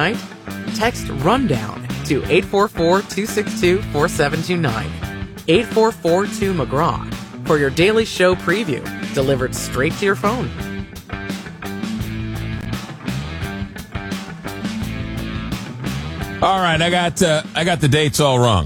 Text RUNDOWN to 844-262-4729. 8442-McGraw for your daily show preview delivered straight to your phone. All right, I got the dates all wrong.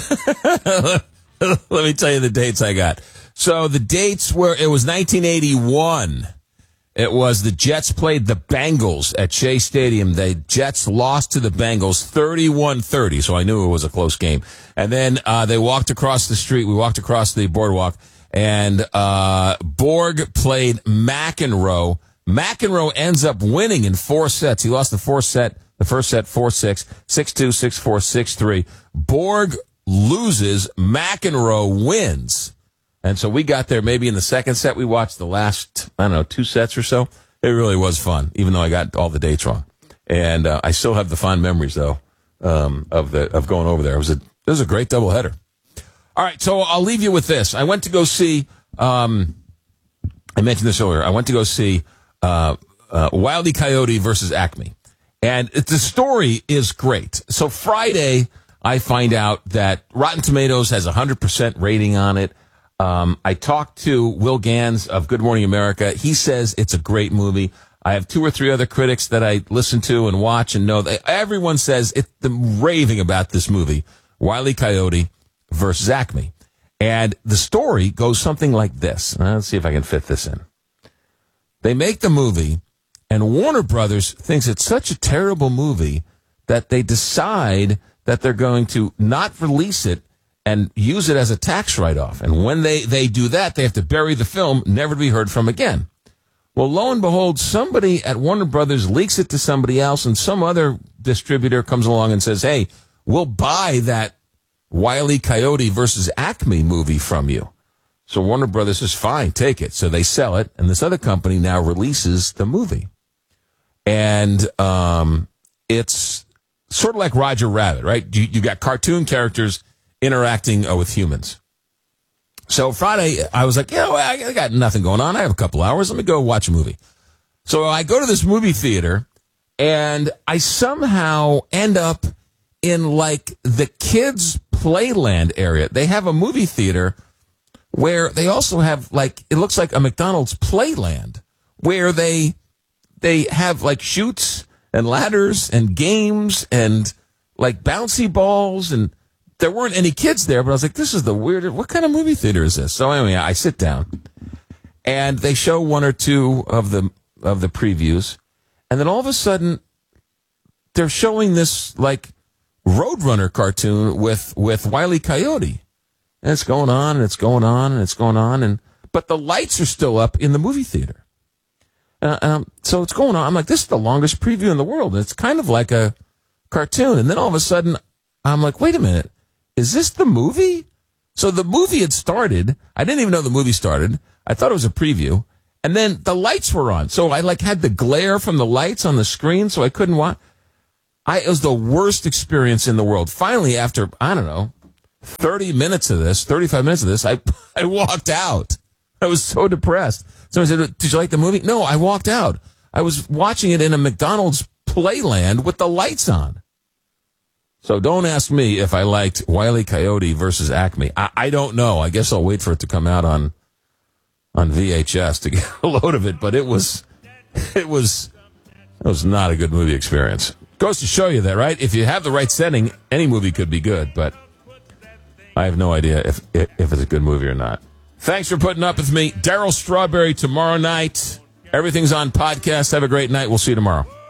Let me tell you the dates I got. So the dates were, it was 1981. It was the Jets played the Bengals at Shea Stadium. The Jets lost to the Bengals 31-30, so I knew it was a close game. And then they walked across the street. We walked across the boardwalk, and Borg played McEnroe. McEnroe ends up winning in 4 sets. He lost the first set 4-6, 6-2, 6-4, 6-3. Borg loses, McEnroe wins. And so we got there maybe in the second set. We watched the last, 2 sets or so. It really was fun, even though I got all the dates wrong. And I still have the fond memories, though, of going over there. It was a great doubleheader. All right, so I'll leave you with this. I went to go see, I mentioned this earlier, I went to go see Wile E. Coyote versus Acme. And the story is great. So Friday, I find out that Rotten Tomatoes has a 100% rating on it. I talked to Will Gans of Good Morning America. He says it's a great movie. I have 2 or 3 other critics that I listen to and watch and know that everyone says they're raving about this movie, Wile E. Coyote versus Acme. And the story goes something like this. Let's see if I can fit this in. They make the movie, and Warner Brothers thinks it's such a terrible movie that they decide that they're going to not release it and use it as a tax write-off. And when they do that, they have to bury the film, never to be heard from again. Well, lo and behold, somebody at Warner Brothers leaks it to somebody else, and some other distributor comes along and says, hey, we'll buy that Wile E. Coyote versus Acme movie from you. So Warner Brothers says, fine, take it. So they sell it, and this other company now releases the movie. And it's sort of like Roger Rabbit, right? You got cartoon characters interacting with humans. So Friday, I was like, I got nothing going on. I have a couple hours. Let me go watch a movie. So I go to this movie theater, and I somehow end up in, like, the kids' playland area. They have a movie theater where they also have, like, it looks like a McDonald's playland, where they have, like, chutes and ladders and games and, like, bouncy balls, and there weren't any kids there, but I was like, this is the weirdest, what kind of movie theater is this? So anyway, I sit down, and they show 1 or 2 of the previews, and then all of a sudden, they're showing this, like, Roadrunner cartoon with Wile E. Coyote. And it's going on, and it's going on, and it's going on, but the lights are still up in the movie theater. So it's going on. I'm like, this is the longest preview in the world, and it's kind of like a cartoon. And then all of a sudden, I'm like, wait a minute. Is this the movie? So the movie had started. I didn't even know the movie started. I thought it was a preview. And then the lights were on. So I, like, had the glare from the lights on the screen, so I couldn't watch. It was the worst experience in the world. Finally, after, 35 minutes of this, I walked out. I was so depressed. So I said, did you like the movie? No, I walked out. I was watching it in a McDonald's playland with the lights on. So don't ask me if I liked Wile E. Coyote versus Acme. I don't know. I guess I'll wait for it to come out on VHS to get a load of it. But it was not a good movie experience. Goes to show you that, right? If you have the right setting, any movie could be good. But I have no idea if it's a good movie or not. Thanks for putting up with me. Darryl Strawberry tomorrow night. Everything's on podcast. Have a great night. We'll see you tomorrow.